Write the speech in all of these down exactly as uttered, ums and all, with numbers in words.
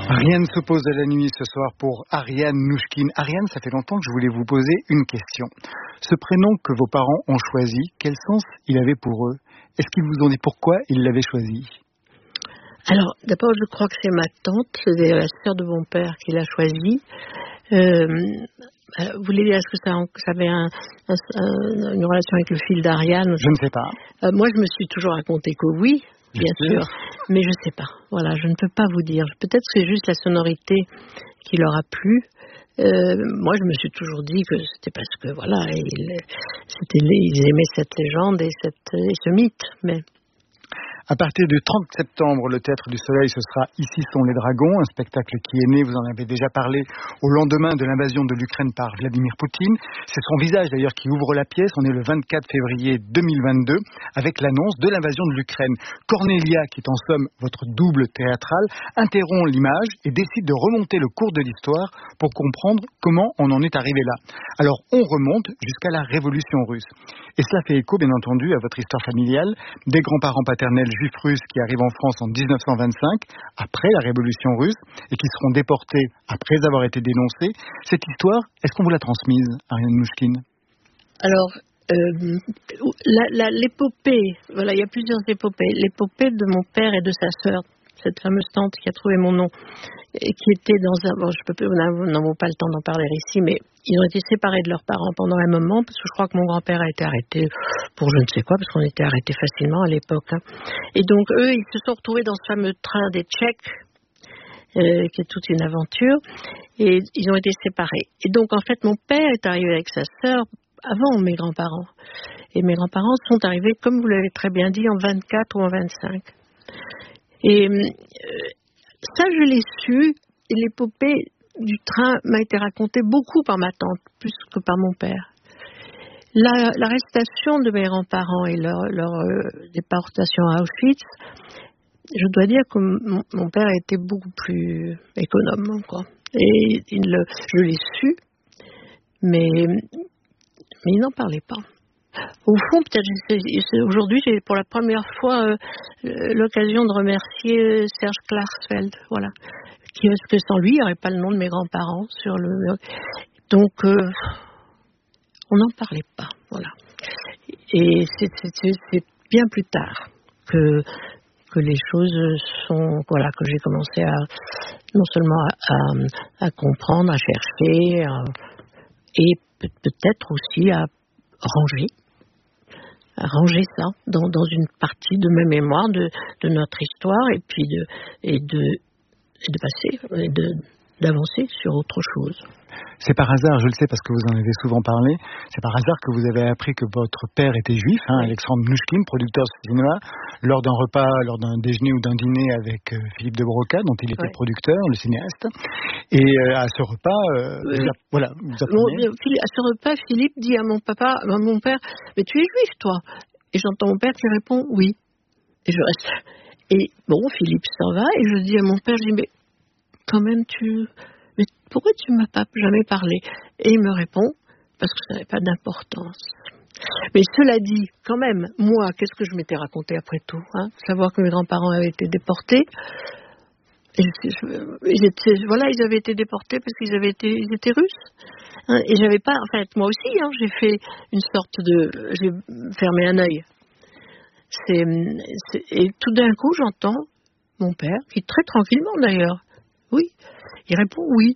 Rien ne s'oppose à la nuit ce soir pour Ariane Mnouchkine. Ariane, ça fait longtemps que je voulais vous poser une question. Ce prénom que vos parents ont choisi, quel sens il avait pour eux? Est-ce qu'ils vous ont dit pourquoi ils l'avaient choisi? Alors, d'abord, je crois que c'est ma tante, c'est la sœur de mon père qui l'a choisi. Euh, vous voulez dire, est-ce que ça, ça avait un, un, une relation avec le fil d'Ariane? Je ne sais pas. Euh, moi, je me suis toujours raconté que oui, bien, bien sûr. sûr, mais je ne sais pas. Voilà, je ne peux pas vous dire. Peut-être que c'est juste la sonorité qui leur a plu. Euh, moi, je me suis toujours dit que c'était parce que, voilà, ils, c'était, ils aimaient cette légende et, cette, et ce mythe, mais... À partir du trente septembre, le Théâtre du Soleil, ce sera Ici sont les dragons, un spectacle qui est né, vous en avez déjà parlé, au lendemain de l'invasion de l'Ukraine par Vladimir Poutine. C'est son visage d'ailleurs qui ouvre la pièce. On est le vingt-quatre février deux mille vingt-deux avec l'annonce de l'invasion de l'Ukraine. Cornelia, qui est en somme votre double théâtral, interrompt l'image et décide de remonter le cours de l'histoire pour comprendre comment on en est arrivé là. Alors on remonte jusqu'à la Révolution russe. Et cela fait écho, bien entendu, à votre histoire familiale, des grands-parents paternels juifs russes qui arrivent en France en dix-neuf cent vingt-cinq, après la Révolution russe, et qui seront déportés après avoir été dénoncés. Cette histoire, est-ce qu'on vous l'a transmise, Ariane Mnouchkine? Alors, euh, la, la, l'épopée, voilà, il y a plusieurs épopées. L'épopée de mon père et de sa sœur, cette fameuse tante qui a trouvé mon nom, et qui était dans un... Bon, je peux plus, nous n'avons pas le temps d'en parler ici, mais ils ont été séparés de leurs parents pendant un moment, parce que je crois que mon grand-père a été arrêté pour je ne sais quoi, parce qu'on était arrêtés facilement à l'époque. Hein. Et donc, eux, ils se sont retrouvés dans ce fameux train des Tchèques, euh, qui est toute une aventure, et ils ont été séparés. Et donc, en fait, mon père est arrivé avec sa sœur avant mes grands-parents. Et mes grands-parents sont arrivés, comme vous l'avez très bien dit, en vingt-quatre ou en vingt-cinq. Et... Euh, Ça, je l'ai su, et l'épopée du train m'a été racontée beaucoup par ma tante, plus que par mon père. La, l'arrestation de mes grands-parents et leur, leur euh, déportation à Auschwitz, je dois dire que mon, mon père était beaucoup plus économe, quoi. Et il, je l'ai su, mais, mais il n'en parlait pas. Au fond, peut-être, c'est, c'est, aujourd'hui, j'ai pour la première fois euh, l'occasion de remercier Serge Klarsfeld, voilà, qui, parce que sans lui, il n'y aurait pas le nom de mes grands-parents sur le. Donc, euh, on n'en parlait pas, voilà. Et c'est, c'est, c'est, c'est bien plus tard que que les choses sont, voilà, que j'ai commencé à non seulement à, à, à comprendre, à chercher, à, et peut-être aussi à ranger. ranger ça dans, dans une partie de ma mémoire, de, de notre histoire, et puis de, et de, et de passer, et de, d'avancer sur autre chose. C'est par hasard, je le sais parce que vous en avez souvent parlé, c'est par hasard que vous avez appris que votre père était juif, hein, oui. Alexandre Mnouchkine, producteur de cinéma, lors d'un repas, lors d'un déjeuner ou d'un dîner avec euh, Philippe de Broca, dont il était oui. producteur, le cinéaste. Et euh, à ce repas, euh, oui. vous, voilà, vous apprenez... Bon, à ce repas, Philippe dit à mon papa, à mon père, mais tu es juif, toi? Et j'entends mon père qui répond oui. Et je reste. Et bon, Philippe s'en va, et je dis à mon père, je dis, mais quand même, tu... Mais pourquoi tu ne m'as pas jamais parlé? Et il me répond, parce que ça n'avait pas d'importance. Mais cela dit, quand même, moi, qu'est-ce que je m'étais raconté après tout, hein? Savoir que mes grands-parents avaient été déportés. Et je, je, ils étaient, voilà, ils avaient été déportés parce qu'ils avaient été, ils étaient russes. Hein? Et j'avais pas, en fait, moi aussi, hein, j'ai fait une sorte de, j'ai fermé un œil. C'est, c'est, et tout d'un coup, j'entends mon père, qui très tranquillement d'ailleurs, oui, il répond oui.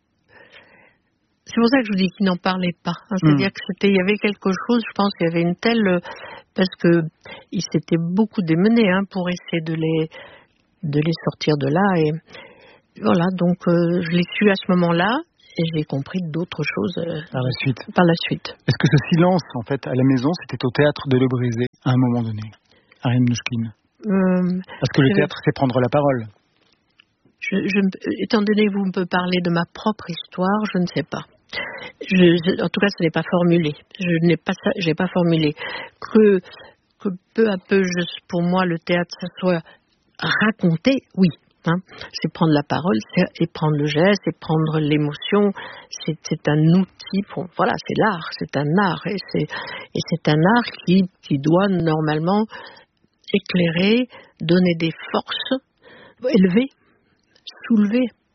C'est pour ça que je vous dis qu'il n'en parlait pas. Hein. C'est-à-dire mmh. que c'était, il y avait quelque chose, je pense qu'il y avait une telle, parce que il s'était beaucoup démené hein, pour essayer de les, de les sortir de là. Et voilà, donc euh, je l'ai su à ce moment-là et j'ai compris d'autres choses euh, par la suite. Par la suite. Est-ce que ce silence, en fait, à la maison, c'était au théâtre de Le Brisé à un moment donné, Ariane Mnouchkine? euh, Parce que le théâtre, c'est prendre la parole. Je, je, étant donné que vous me parlez de ma propre histoire, je ne sais pas. Je, je, en tout cas, ce n'est pas formulé. Je n'ai pas, je n'ai pas formulé que, que peu à peu, je, pour moi, le théâtre, ça soit raconté. Oui, hein, c'est prendre la parole, c'est et prendre le geste, et prendre l'émotion. C'est, c'est un outil. Pour, voilà, c'est l'art. C'est un art, et c'est, et c'est un art qui, qui doit normalement éclairer, donner des forces, élever. Soulever,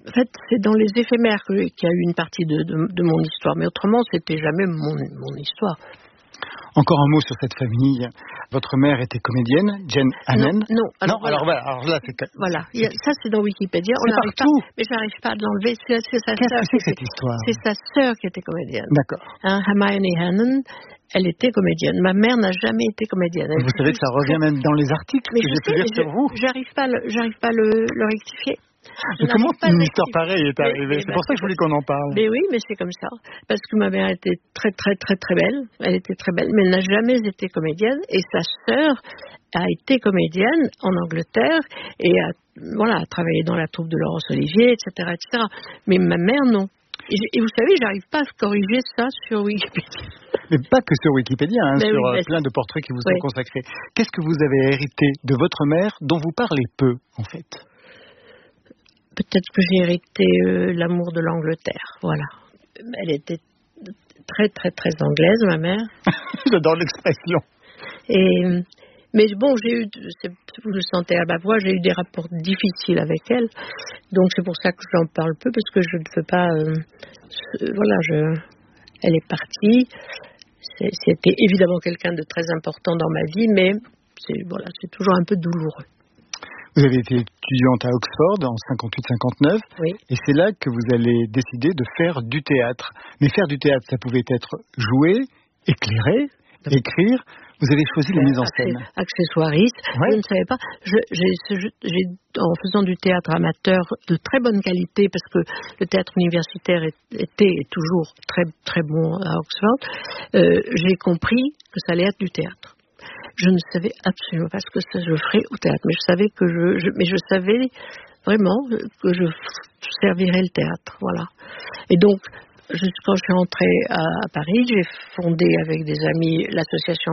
En fait, c'est dans les éphémères qu'il y a eu une partie de, de, de mon histoire, mais autrement, c'était jamais mon, mon histoire. Encore un mot sur cette famille. Votre mère était comédienne, Jane Hannan. Non, non. Alors, non, voilà. alors voilà. Alors là, c'est voilà. Il y a, ça, c'est dans Wikipédia. C'est on partout. Pas, mais j'arrive pas à l'enlever. C'est, c'est sa Qu'est-ce sœur. que c'est que cette histoire? C'est sa sœur qui était comédienne. D'accord. Hein, Hermione Hannan, elle était comédienne. Ma mère n'a jamais été comédienne. Elle vous savez que ça revient même dans les articles mais que je j'ai pu sais, lire sur vous. J'arrive pas, le, j'arrive pas le, le rectifier. Mais comment une histoire pareille est arrivée? C'est bah, pour ça que je voulais qu'on en parle. Mais oui, mais c'est comme ça. Parce que ma mère était très, très, très, très belle. Elle était très belle, mais elle n'a jamais été comédienne. Et sa sœur a été comédienne en Angleterre et a, voilà, a travaillé dans la troupe de Laurence Olivier, et cetera, et cetera. Mais ma mère, non. Et, et vous savez, j'arrive pas à corriger ça sur Wikipédia. Mais pas que sur Wikipédia, hein, sur oui, euh, plein de portraits qui vous oui. sont consacrés. Qu'est-ce que vous avez hérité de votre mère dont vous parlez peu, en fait? Peut-être que j'ai hérité euh, l'amour de l'Angleterre, voilà. Elle était très, très, très anglaise, ma mère. J'adore l'expression. Et, mais bon, j'ai eu, vous le sentez à ma voix, j'ai eu des rapports difficiles avec elle. Donc c'est pour ça que j'en parle peu, parce que je ne veux pas... Euh, voilà, je, elle est partie. C'est, c'était évidemment quelqu'un de très important dans ma vie, mais c'est, voilà, c'est toujours un peu douloureux. Vous avez été étudiante à Oxford en cinquante-huit cinquante-neuf, oui. Et c'est là que vous allez décider de faire du théâtre. Mais faire du théâtre, ça pouvait être jouer, éclairer, écrire. Vous avez choisi la mise en scène. Accessoiriste, ouais. Je ne savais pas. Je, j'ai, j'ai, en faisant du théâtre amateur de très bonne qualité, parce que le théâtre universitaire était et toujours très, très bon à Oxford, euh, j'ai compris que ça allait être du théâtre. Je ne savais absolument pas ce que ça je ferais au théâtre, mais je savais que je, je mais je savais vraiment que je servirais le théâtre, voilà. Et donc, juste quand je suis rentrée à, à Paris, j'ai fondé avec des amis l'association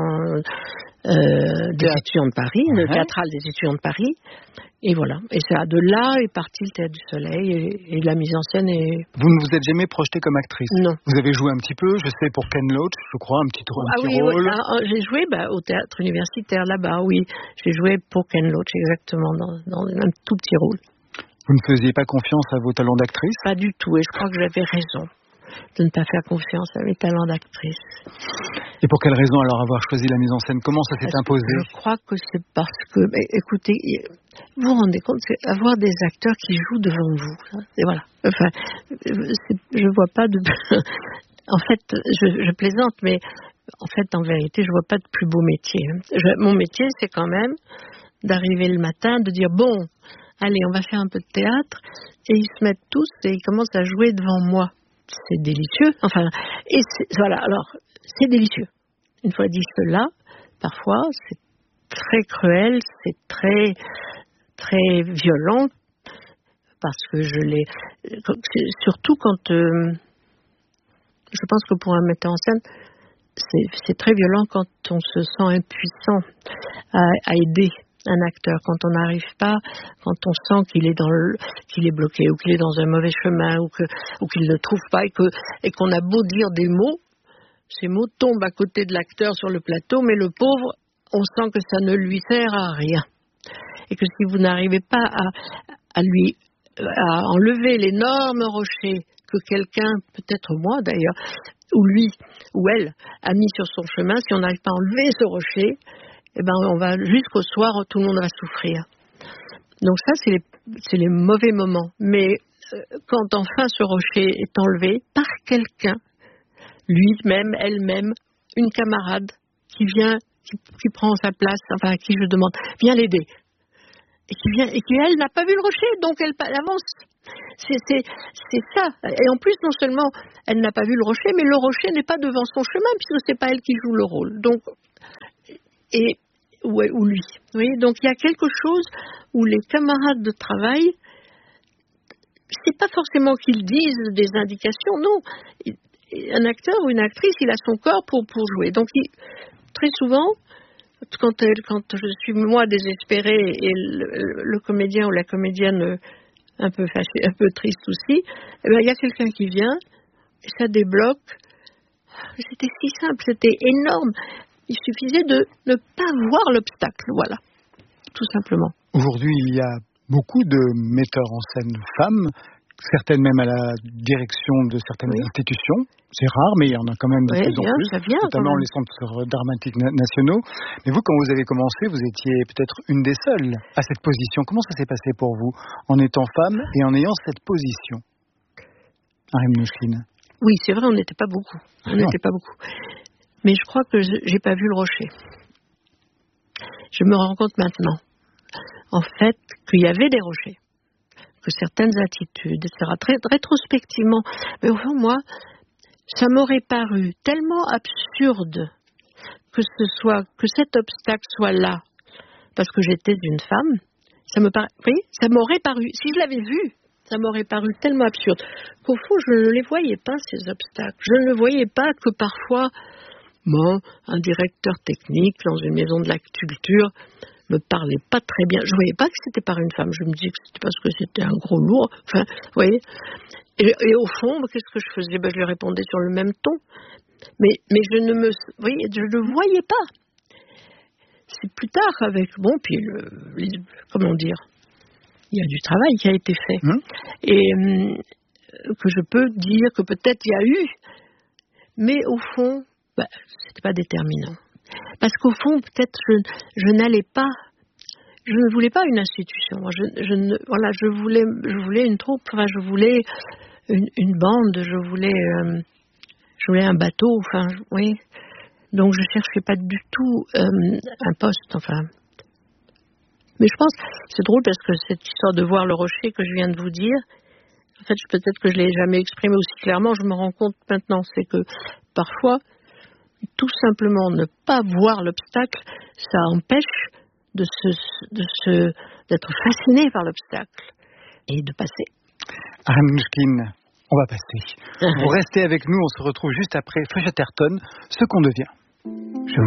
euh, des étudiants de Paris, le ouais. théâtral des étudiants de Paris. Et voilà. Et ça, de là est parti le Théâtre du Soleil et, et la mise en scène est... Vous ne vous êtes jamais projetée comme actrice? Non. Vous avez joué un petit peu, je sais, pour Ken Loach, je crois, un petit, un ah petit oui, rôle. Oui. Ah, j'ai joué bah, au théâtre universitaire là-bas, oui. J'ai joué pour Ken Loach, exactement, dans, dans un tout petit rôle. Vous ne faisiez pas confiance à vos talents d'actrice? Pas du tout, et je crois que j'avais raison de ne pas faire confiance à mes talents d'actrice. Et pour quelle raison alors avoir choisi la mise en scène? Comment ça s'est parce imposé? Je crois que c'est parce que, écoutez, vous vous rendez compte, c'est avoir des acteurs qui jouent devant vous. Et voilà. Enfin, je vois pas de... en fait, je, je plaisante, mais en fait, en vérité, je vois pas de plus beau métier. Je, mon métier, c'est quand même d'arriver le matin, de dire, bon, allez, on va faire un peu de théâtre, et ils se mettent tous et ils commencent à jouer devant moi. C'est délicieux. Enfin, et c'est, voilà, alors, c'est délicieux. Une fois dit cela, parfois, c'est très cruel, c'est très, très violent, parce que je l'ai... Surtout quand... Euh, je pense que pour un metteur en scène, c'est, c'est très violent quand on se sent impuissant à, à aider un acteur, quand on n'arrive pas, quand on sent qu'il est dans le, qu'il est bloqué ou qu'il est dans un mauvais chemin ou, que, ou qu'il ne trouve pas et, que, et qu'on a beau dire des mots, ces mots tombent à côté de l'acteur sur le plateau, mais le pauvre, on sent que ça ne lui sert à rien. Et que si vous n'arrivez pas à, à lui à enlever l'énorme rocher que quelqu'un, peut-être moi d'ailleurs, ou lui, ou elle, a mis sur son chemin, si on n'arrive pas à enlever ce rocher, eh ben, on va jusqu'au soir, tout le monde va souffrir. Donc ça, c'est les, c'est les mauvais moments. Mais euh, quand enfin ce rocher est enlevé par quelqu'un, lui-même, elle-même, une camarade qui vient, qui, qui prend sa place, enfin à qui je demande, viens l'aider. Et qui vient, et qui elle n'a pas vu le rocher, donc elle, elle avance. C'est, c'est, c'est ça. Et en plus, non seulement elle n'a pas vu le rocher, mais le rocher n'est pas devant son chemin, puisque c'est pas elle qui joue le rôle. Donc, et ou, ou lui. Vous voyez, donc il y a quelque chose où les camarades de travail, c'est pas forcément qu'ils disent des indications, non. Un acteur ou une actrice, il a son corps pour, pour jouer. Donc il, très souvent, quand, elle, quand je suis moi désespérée et le, le comédien ou la comédienne un peu fâché, un peu triste aussi, eh bien, il y a quelqu'un qui vient et ça débloque. C'était si simple, c'était énorme. Il suffisait de ne pas voir l'obstacle, voilà, tout simplement. Aujourd'hui, il y a beaucoup de metteurs en scène femmes certaines même à la direction de certaines oui. institutions. C'est rare, mais il y en a quand même de oui, plus bien, en plus, ça vient, notamment les centres dramatiques na- nationaux. Mais vous, quand vous avez commencé, vous étiez peut-être une des seules à cette position. Comment ça s'est passé pour vous, en étant femme et en ayant cette position, Ariane Mnouchkine? Oui, c'est vrai, on n'était pas beaucoup. On n'était pas beaucoup. Mais je crois que je, j'ai pas vu le rocher. Je me rends compte maintenant, en fait, qu'il y avait des rochers, que certaines attitudes, et cetera, très rétrospectivement. Mais au fond, moi, ça m'aurait paru tellement absurde que ce soit, que cet obstacle soit là, parce que j'étais une femme. Ça me paraît, oui, ça m'aurait paru, si je l'avais vu, ça m'aurait paru tellement absurde qu'au fond, je ne les voyais pas, ces obstacles. Je ne voyais pas que parfois, bon, un directeur technique dans une maison de la culture me parlait pas très bien. Je ne voyais pas que c'était par une femme. Je me disais que c'était parce que c'était un gros lourd. Enfin, vous voyez. Et, et au fond, qu'est-ce que je faisais? Ben, je lui répondais sur le même ton. Mais, mais je ne me, vous voyez, je ne voyais pas. C'est plus tard avec, bon, puis le, le, comment dire, il y a du travail qui a été fait. Mmh. Et euh, que je peux dire que peut-être il y a eu, mais au fond, ben, c'était pas déterminant. Parce qu'au fond, peut-être je, je n'allais pas, je ne voulais pas une institution. Je, je ne, voilà, je voulais, je voulais une troupe. Enfin, je voulais une, une bande. Je voulais, euh, je voulais un bateau. Enfin, oui. Donc, je cherchais pas du tout euh, un poste. Enfin, mais je pense, c'est drôle parce que cette histoire de voir le rocher que je viens de vous dire, en fait, peut-être que je l'ai jamais exprimé aussi clairement. Je me rends compte maintenant, c'est que parfois, tout simplement ne pas voir l'obstacle, ça empêche de se, de se, d'être fasciné par l'obstacle et de passer. Ariane Mnouchkine, on va passer. Vous restez avec nous, on se retrouve juste après Fréchette Ayrton, Ce qu'on devient. Je